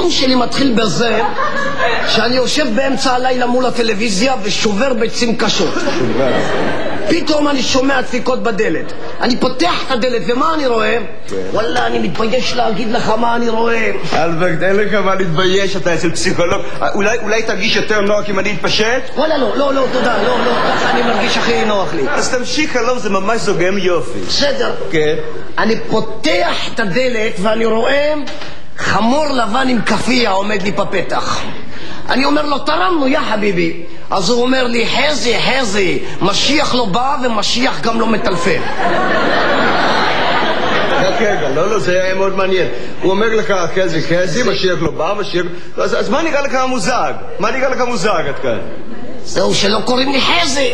היום שלי מתחיל בזה שאני יושב באמצע הלילה מול הטלוויזיה ושובר ביצים קשות. פתאום אני שומע דפיקות בדלת. אני פותח את הדלת ומה אני רואה? וואלה, אני מתבייש להגיד לך מה אני רואה. אלברט, אין לך מה להתבייש, אתה אצל פסיכולוג. אולי תרגיש יותר נוח אם אני אתפשט? וואלה, לא, תודה, לא, ככה אני מרגיש הכי נוח לי. אז תמשיך, אלוף, זה ממש זוגם יופי. בסדר. כן. אני פותח את הדלת ואני רואה חמור לבן עם כפיה עומד לי בפתח. אני אומר לו, תרמנו, יא חביבי. אז הוא אומר לי, חזי, משיח לא בא ומשיח גם לא מטלפן. רגע, לא, זה היה מאוד מעניין. הוא אומר לך, חזי, משיח לא בא, משיח... אז מה נראה לך המוזג? מה נראה לך המוזג עד כאן? זהו שלא קוראים לי חזי.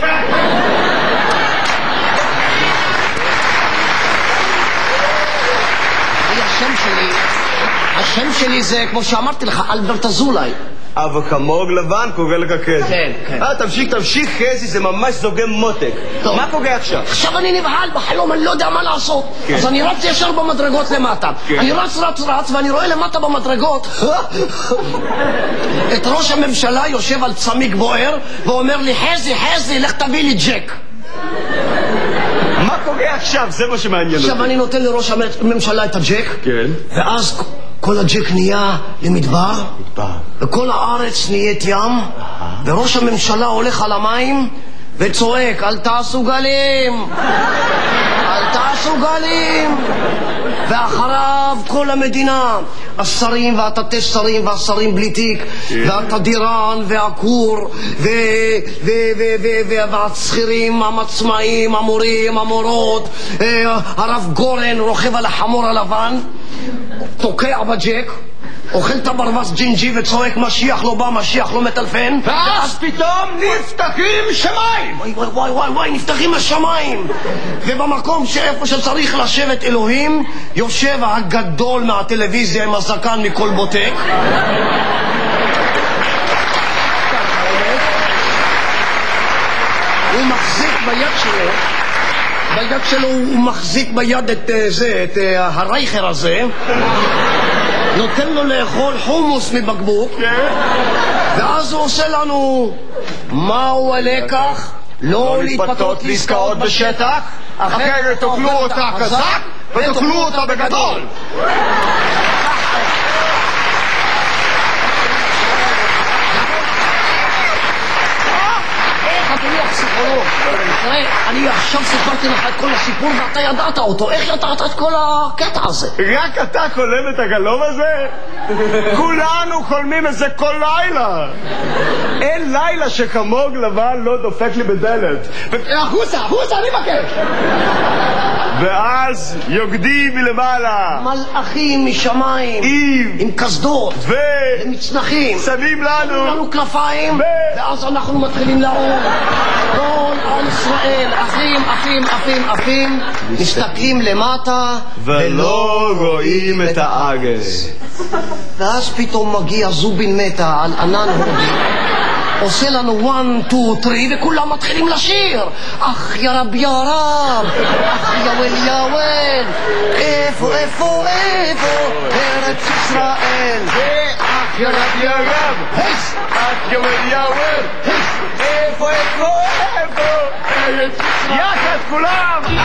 השם שלי זה, כמו שאמרתי לך, אלברט אזולאי. אבל כמוג לבן קורא לך חזי. כן. תמשיך חזי, זה ממש זוגם מותק. מה קורה עכשיו? עכשיו אני נבהל בחלום, אני לא יודע מה לעשות. אז אני רץ ישר במדרגות למטה. אני רץ ואני רואה למטה במדרגות את ראש הממשלה יושב על צמיג בוער ואומר לי, חזי, לך תביא לי ג'ק. מה קורה עכשיו? זה מה שמעניין אותי. עכשיו אני נותן לראש הממשלה את הג'ק. כן. ואז כל הג'ק נהיה למדבר. וכל הארץ נהיית ים. וראש הממשלה הולך על המים וצועק, אל תעשו גלים. ואחריו כל המדינה, השרים והתתי שרים והשרים בלי תיק והתדירן והכור והצחירים, המצמאים, המורים, המורות. הרב גורן רוכב על החמור הלבן, תוקע בג'ק, אוכל את הברווז ג'ינג'י וצועק, משיח לא בא, משיח לא מטלפן. ואז פתאום נפתחים שמיים. וואי, נפתחים השמיים. ובמקום שאיפה שצריך לשבת אלוהים, יושב הגדול מהטלוויזיה עם הזקן מכל בוטק. הוא מחזיק ביד שלו, הוא מחזיק ביד את הרייכר הזה, נותן לו לאכול חומוס מבקבוק, ואז הוא עושה לנו, מהו הלקח? לא להתפתות לעסקאות בשטח, אחרת תאכלו אותה חזק ותאכלו אותה בגדול. אדוני הפסיכולוג, תראה, אני עכשיו סיפרתי לך את כל הסיפור ואתה ידעת אותו. איך ידעת את כל הקטע הזה? רק אתה חולם את הגלום הזה? כולנו חולמים את זה כל לילה. אין לילה שחמוג לבן לא דופק לי בדלת. החוצה, אני מבקש. ואז יוקדים מלמעלה מלאכים משמיים עם קסדות ומצנחים, שמים לנו כנפיים, ואז אנחנו מתחילים לעור. כל עם ישראל, אחים, מסתכלים למטה ולא רואים את הארץ. ואז פתאום מגיע זובין מתה על ענן הודי, עושה לנו 1, 2, 3 וכולם מתחילים לשיר. אך יא רב, אך יאוול, איפה ארץ ישראל. אך יא רב, אך יאוול, איפה ארץ ישראל. יחד כולם.